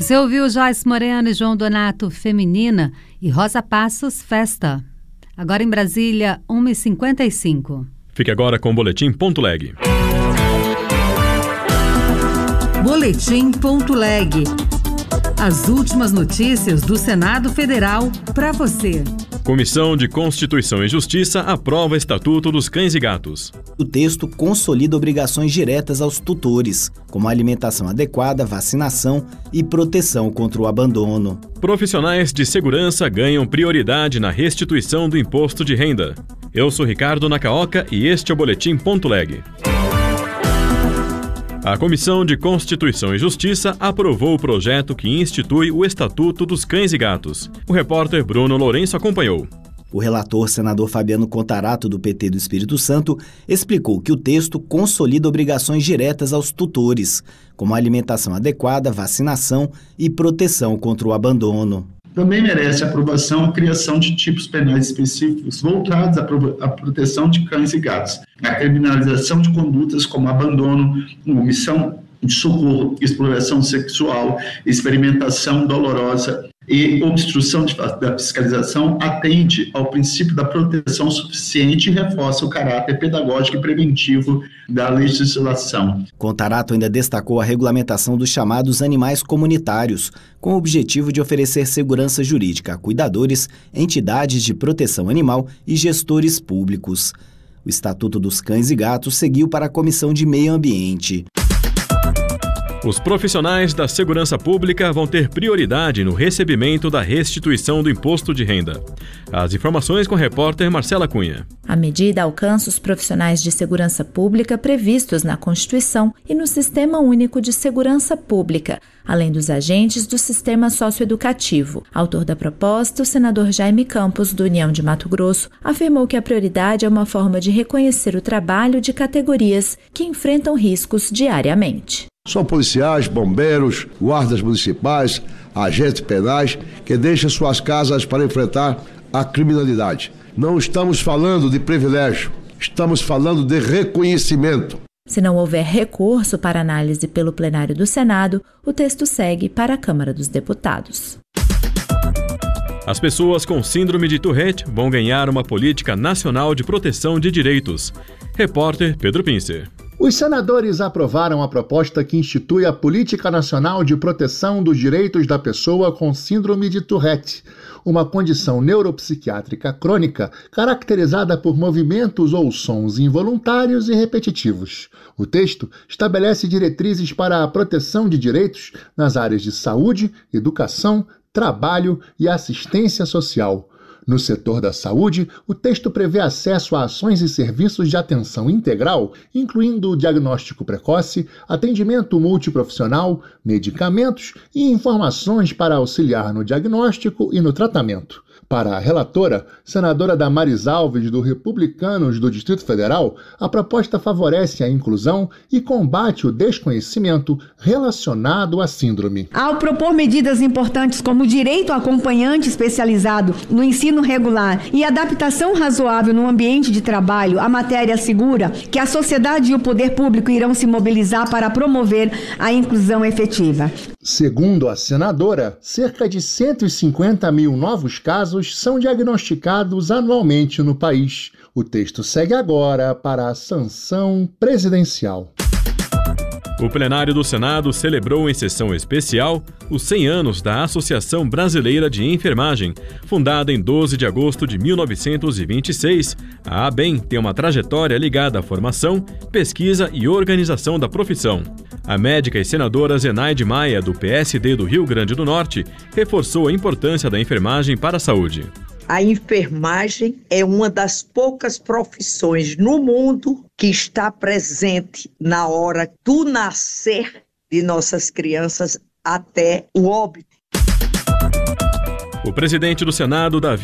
Você ouviu Joyce Moreno e João Donato, Feminina, e Rosa Passos, Festa. Agora em Brasília, 1h55. Fique agora com o Boletim Ponto Leg. Boletim Ponto Leg. As últimas notícias do Senado Federal para você. Comissão de Constituição e Justiça aprova Estatuto dos Cães e Gatos. O texto consolida obrigações diretas aos tutores, como alimentação adequada, vacinação e proteção contra o abandono. Profissionais de segurança ganham prioridade na restituição do imposto de renda. Eu sou Ricardo Nakaoka e este é o Boletim Ponto Leg. A Comissão de Constituição e Justiça aprovou o projeto que institui o Estatuto dos Cães e Gatos. O repórter Bruno Lourenço acompanhou. O relator, senador Fabiano Contarato, do PT do Espírito Santo, explicou que o texto consolida obrigações diretas aos tutores, como alimentação adequada, vacinação e proteção contra o abandono. Também merece aprovação a criação de tipos penais específicos voltados à proteção de cães e gatos, a criminalização de condutas como abandono, omissão de socorro, exploração sexual, experimentação dolorosa e obstrução da fiscalização atende ao princípio da proteção suficiente e reforça o caráter pedagógico e preventivo da legislação. Contarato ainda destacou a regulamentação dos chamados animais comunitários, com o objetivo de oferecer segurança jurídica a cuidadores, entidades de proteção animal e gestores públicos. O Estatuto dos Cães e Gatos seguiu para a Comissão de Meio Ambiente. Os profissionais da segurança pública vão ter prioridade no recebimento da restituição do imposto de renda. As informações com a repórter Marcela Cunha. A medida alcança os profissionais de segurança pública previstos na Constituição e no Sistema Único de Segurança Pública, além dos agentes do sistema socioeducativo. Autor da proposta, o senador Jaime Campos, do União de Mato Grosso, afirmou que a prioridade é uma forma de reconhecer o trabalho de categorias que enfrentam riscos diariamente. São policiais, bombeiros, guardas municipais, agentes penais que deixam suas casas para enfrentar a criminalidade. Não estamos falando de privilégio, estamos falando de reconhecimento. Se não houver recurso para análise pelo plenário do Senado, o texto segue para a Câmara dos Deputados. As pessoas com síndrome de Tourette vão ganhar uma política nacional de proteção de direitos. Repórter Pedro Pincer. Os senadores aprovaram a proposta que institui a Política Nacional de Proteção dos Direitos da Pessoa com Síndrome de Tourette, uma condição neuropsiquiátrica crônica caracterizada por movimentos ou sons involuntários e repetitivos. O texto estabelece diretrizes para a proteção de direitos nas áreas de saúde, educação, trabalho e assistência social. No setor da saúde, o texto prevê acesso a ações e serviços de atenção integral, incluindo diagnóstico precoce, atendimento multiprofissional, medicamentos e informações para auxiliar no diagnóstico e no tratamento. Para a relatora, senadora Damares Alves, do Republicanos do Distrito Federal, a proposta favorece a inclusão e combate o desconhecimento relacionado à síndrome. Ao propor medidas importantes como o direito ao acompanhante especializado no ensino regular e adaptação razoável no ambiente de trabalho, a matéria assegura que a sociedade e o poder público irão se mobilizar para promover a inclusão efetiva. Segundo a senadora, cerca de 150 mil novos casos são diagnosticados anualmente no país. O texto segue agora para a sanção presidencial. O plenário do Senado celebrou em sessão especial os 100 anos da Associação Brasileira de Enfermagem. Fundada em 12 de agosto de 1926, a ABEM tem uma trajetória ligada à formação, pesquisa e organização da profissão. A médica e senadora Zenaide Maia, do PSD do Rio Grande do Norte, reforçou a importância da enfermagem para a saúde. A enfermagem é uma das poucas profissões no mundo que está presente na hora do nascer de nossas crianças até o óbito. O presidente do Senado, Davi